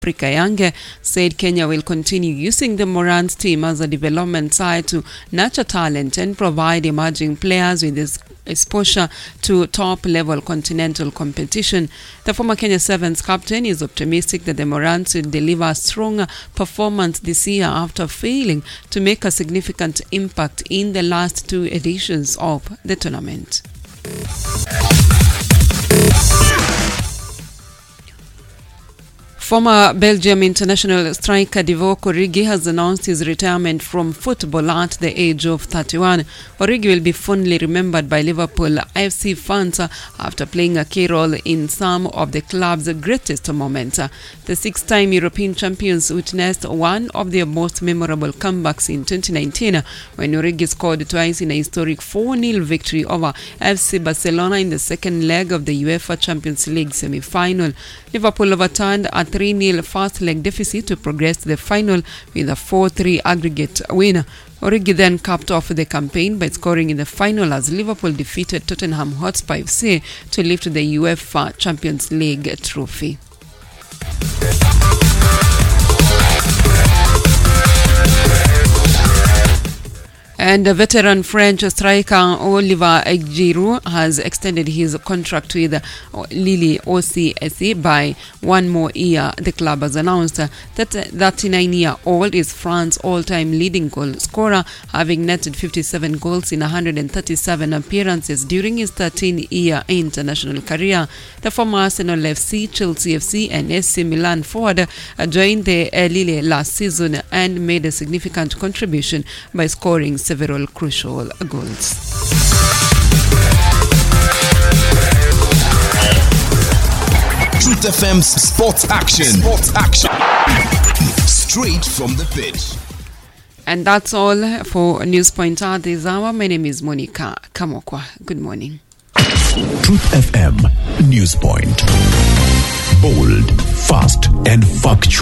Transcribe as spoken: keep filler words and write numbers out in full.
Africa Yange said Kenya will continue using the Morans team as a development side to nurture talent and provide emerging players with this exposure to top-level continental competition. The former Kenya Sevens captain is optimistic that the Morans will deliver a stronger performance this year after failing to make a significant impact in the last two editions of the tournament. Former Belgium international striker Divock Origi has announced his retirement from football at the age of thirty-one. Origi will be fondly remembered by Liverpool F C fans after playing a key role in some of the club's greatest moments. The six-time European champions witnessed one of their most memorable comebacks in twenty nineteen when Origi scored twice in a historic four nil victory over F C Barcelona in the second leg of the UEFA Champions League semi-final. Liverpool overturned a three nil first leg deficit to progress to the final with a four three aggregate win. Origi then capped off the campaign by scoring in the final as Liverpool defeated Tottenham Hotspur F C to lift the UEFA Champions League trophy. And the veteran French striker Olivier Giroud has extended his contract with Lille O C S E by one more year. The club has announced that the thirty-nine-year-old is France's all-time leading goal scorer, having netted fifty-seven goals in one hundred thirty-seven appearances during his thirteen-year international career. The former Arsenal F C, Chelsea F C and A C Milan forward joined the Lille last season and made a significant contribution by scoring several crucial goals. Truth F M's Sports Action. Sports Action. Straight from the pitch. And that's all for News Point at this hour. My name is Monica Kamokwa. Good morning. Truth F M News Point. Bold, fast and factual.